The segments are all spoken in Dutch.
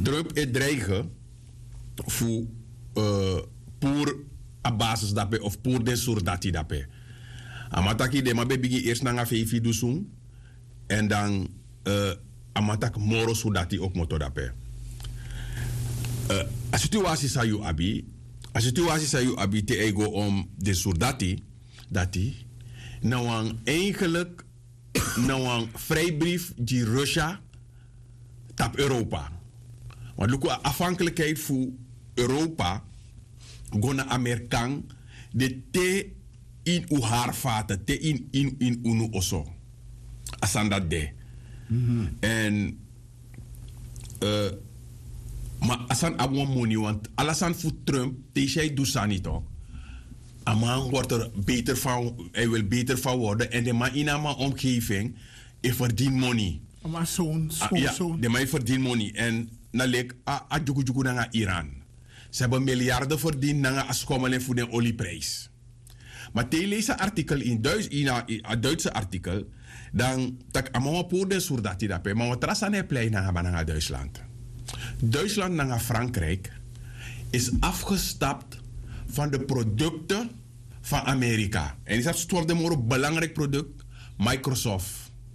Trump is dreigen voor pour a basis daarbij of pour de soldati daarbij. Amataki de maar bigi eerst naar vijf doen en dan amatak moro soldati ook motor daarbij. A situatie sa you abi te ego om de soldati dati nou eigenlijk nou een vrijbrief die Russia tap Europa. Want look afhankelijkheid voor Europa gona Amerikaan de te in u haar vaten te in unu oso asanda de en maar asan abon money want alasan voor Trump te zij dusani toch. Een man wordt er beter van, hij wil beter van worden en de man in een omgeving hij verdient money. Maar zo'n. De man verdient money en dan lijkt jugu naar Iran. Ze hebben miljarden verdiend naar askommelen voor de olieprijs. Maar te lezen artikel in een Duitse artikel dan tak allemaal voor de soerdati daarbij, maar wat trasan hij pleit naar Duitsland. Duitsland naar Frankrijk is afgestapt van de producten van Amerika. En dat is een belangrijk product, Microsoft.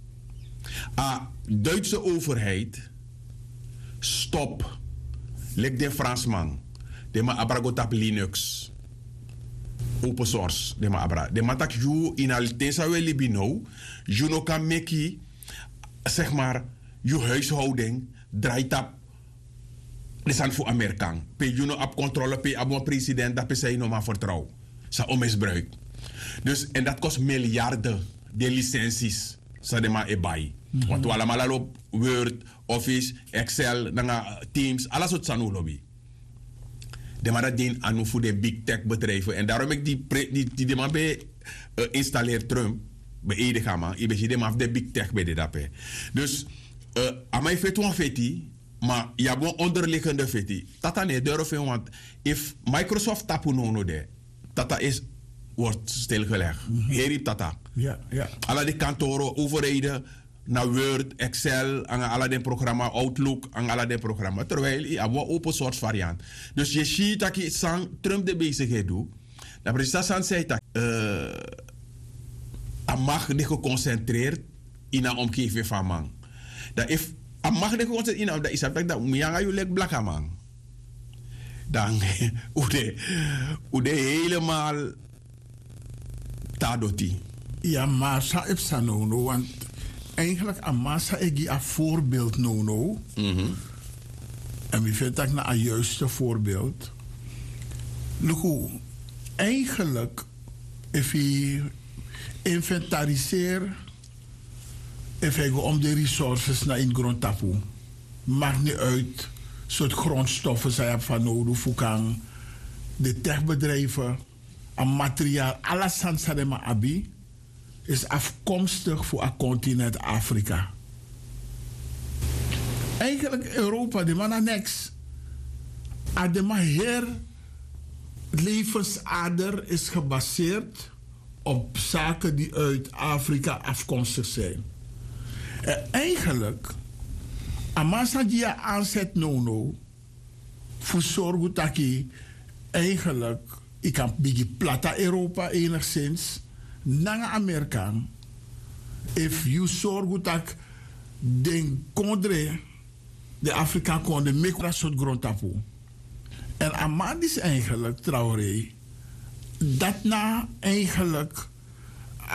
Duitse overheid stop. Lek de Fransman. De ma abragotap Linux. Open source. De ma abra. De ma tak you in al tensa we libino. You no kan meki. Zeg maar. Je huishouding draait op. Dat is voor Amerikaan. Pe you no op controle. Pe abo president. Dat pe zij no maar vertrouw. Sa onmisbruik. Dus en dat kost miljarden. De licenties. Sa de ma ebai. Want we allemaal op Word, Office, Excel, Teams, alles wat zijn lobby. De maar dat ding aan voor de big tech bedrijven. En daarom ik die man bij installeer Trump bij Edegama. Ik ben de man de big tech bij de dape. Dus aan mij vet een feti, maar je hebt een onderliggende feti. Tata nee durf want if Microsoft tapu no de, tata is wordt stilgelegd. Heri tata. Ja. Alle die kantoren, overheden. Naar Word, Excel, aan alle die programma, Outlook, aan alle die programma. Terwijl je een open source variant. Dus je ziet dat je sang Trump de bezigheid doet. De president zei dat hij mag niet geconcentreerd in een omgeving van man. Dat if hij mag niet geconcentreerd in een omgeving van man, dan moet je lekker blakken man. Dan hoe de helemaal tadoti. Ja, maar sa is no, want eigenlijk amasa egi een voorbeeld no. En wie vindt dat nou een juiste voorbeeld? Look, eigenlijk if je inventariseert, if je om de resources naar in grond tapu, maakt niet uit soort grondstoffen zij hebben van nodig voor de techbedrijven, een materiaal, alles aan sadema abi is afkomstig voor het continent Afrika. Eigenlijk Europa, de man niks. De heer levensader is gebaseerd op zaken die uit Afrika afkomstig zijn. Eigenlijk, amasa die je aanzet no, voor zorgen dat je eigenlijk, ik kan bigi plata Europa enigszins, naar Amerika, if you zorg dat de kondre de Afrika kon de mikro soort grondtapu. En Amad is eigenlijk trouwens dat na eigenlijk